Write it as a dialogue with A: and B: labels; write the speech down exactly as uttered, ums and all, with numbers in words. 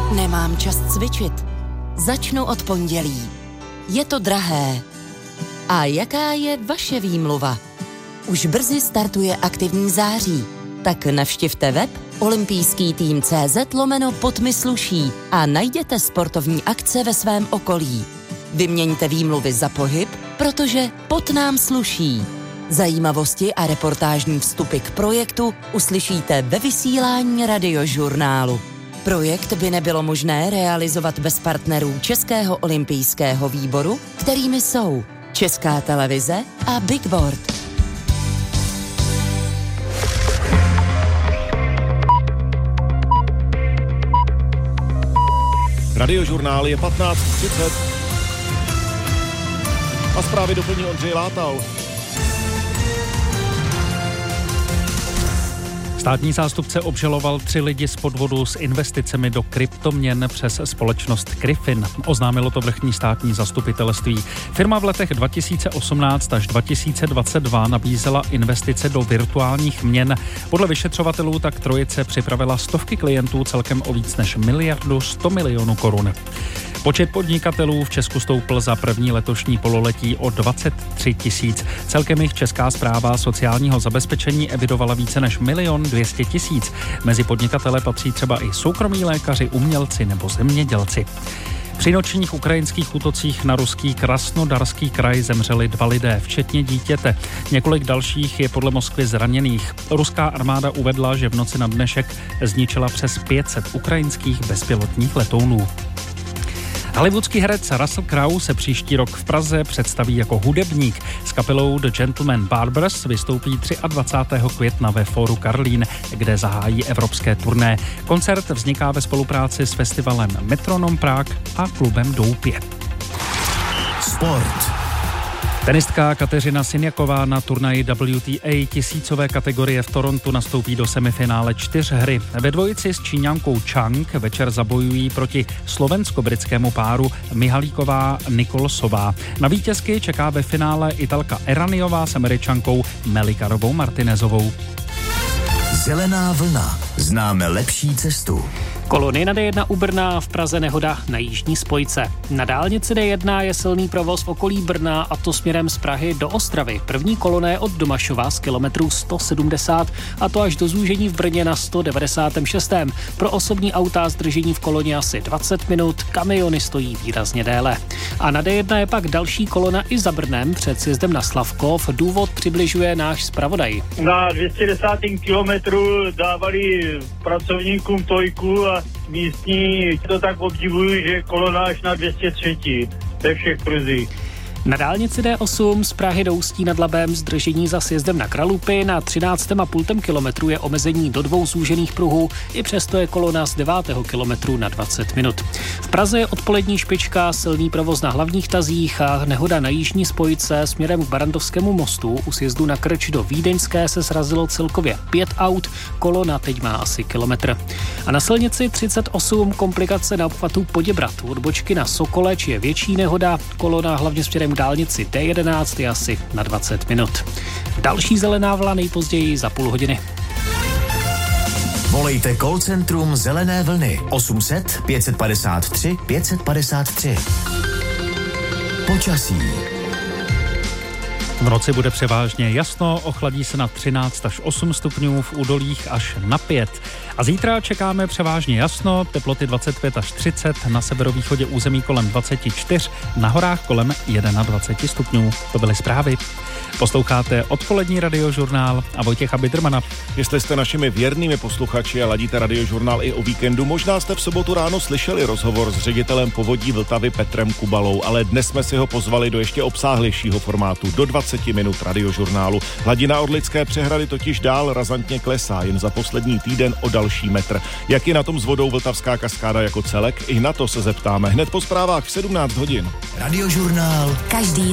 A: Nemám čas cvičit. Začnu od pondělí. Je to drahé. A jaká je vaše výmluva? Už brzy startuje aktivní září. Tak navštivte web olympijský tým tečka cé zet lomeno pod mi sluší a najděte sportovní akce ve svém okolí. Vyměňte výmluvy za pohyb, protože pot nám sluší. Zajímavosti a reportážní vstupy k projektu uslyšíte ve vysílání Radiožurnálu. Projekt by nebylo možné realizovat bez partnerů Českého olympijského výboru, kterými jsou Česká televize a Big Board.
B: Radiožurnál je patnáct třicet a zprávy doplní Ondřej Látal.
C: Státní zástupce obžaloval tři lidi z podvodu s investicemi do kryptoměn přes společnost Griffin. Oznámilo to vrchní státní zastupitelství. Firma v letech dva tisíce osmnáct až dva tisíce dvacet dva nabízela investice do virtuálních měn. Podle vyšetřovatelů tak trojice připravila stovky klientů celkem o víc než miliardu sto milionů korun. Počet podnikatelů v Česku stoupl za první letošní pololetí o dvacet tři tisíc. Celkem jich Česká správa sociálního zabezpečení evidovala více než milion dvě stě tisíc. Mezi podnikatele patří třeba i soukromí lékaři, umělci nebo zemědělci. Při nočních ukrajinských útocích na ruský Krasnodarský kraj zemřeli dva lidé, včetně dítěte. Několik dalších je podle Moskvy zraněných. Ruská armáda uvedla, že v noci na dnešek zničila přes pět set ukrajinských bezpilotních letounů. Hollywoodský herec Russell Crowe se příští rok v Praze představí jako hudebník. S kapelou The Gentleman Barbers vystoupí dvacátého třetího května ve Fóru Karlín, kde zahájí evropské turné. Koncert vzniká ve spolupráci s festivalem Metronom Prague a klubem Doupě.
D: Sport.
C: Tenistka Kateřina Sinjaková na turnaji W T A tisícové kategorie v Torontu nastoupí do semifinále čtyřhry. Ve dvojici s Číňankou Chang večer zabojují proti slovensko-britskému páru Mihalíková Nikolsová. Na vítězky čeká ve finále Italka Eraniová s Američankou Melikarovou Martinezovou.
D: Zelená vlna. Známe lepší cestu.
E: Kolony na D jedna u Brna, v Praze nehoda na jižní spojce. Na dálnici D jedna je silný provoz v okolí Brna, a to směrem z Prahy do Ostravy. První koloné od Domašova z kilometru sto sedmdesát, a to až do zúžení v Brně na sto devadesát šest. Pro osobní auta zdržení v koloně asi dvacet minut, kamiony stojí výrazně déle. A na D jedna je pak další kolona i za Brnem před sjezdem na Slavkov. Důvod přibližuje náš zpravodaj.
F: Na dvě stě deset kilometrů dávali pracovníkům tojku a místní to tak obdivují, že kolona až na dvě stě tři ve všech pruzích.
E: Na dálnici D osm z Prahy do Ústí nad Labem zdržení za sjezdem na Kralupy, na třináct celá pět kilometru je omezení do dvou zúžených pruhů, i přesto je kolona z devátého kilometru na dvacet minut. V Praze je odpolední špička, silný provoz na hlavních tazích a nehoda na jižní spojce směrem k Barandovskému mostu. U sjezdu na Krč do Vídeňské se srazilo celkově pět aut, kolona teď má asi kilometr. A na silnici třicet osm komplikace na obchvatu Poděbrad. Od bočky na Sokoleč je větší nehoda, kolona hlavně směrem dálnici D jedenáct je asi na dvacet minut. Další zelená vlna nejpozději za půl hodiny.
D: Volejte call centrum Zelené vlny osm set pět padesát tři pět padesát tři. Počasí.
C: V noci bude převážně jasno, ochladí se na třináct až osm stupňů, v údolích až na pět. A zítra čekáme převážně jasno, teploty dvacet pět až třicet, na severovýchodě území kolem dvacet čtyři, na horách kolem dvacet jedna stupňů. To byly zprávy. Posloucháte odpolední Radiožurnál a Vojtěcha Bidermana.
B: Jestli jste našimi věrnými posluchači a ladíte Radiožurnál i o víkendu, možná jste v sobotu ráno slyšeli rozhovor s ředitelem Povodí Vltavy Petrem Kubalou, ale dnes jsme si ho pozvali do ještě obsáhlejšího formátu, do dvacet minut Radiožurnálu. Hladina Orlické přehrady totiž dál razantně klesá, jen za poslední týden o další metr. Jak je na tom s vodou Vltavská kaskáda jako celek? I na to se zeptáme hned po zprávách v sedmnáct hodin.
D: Radiožurnál.
A: Každý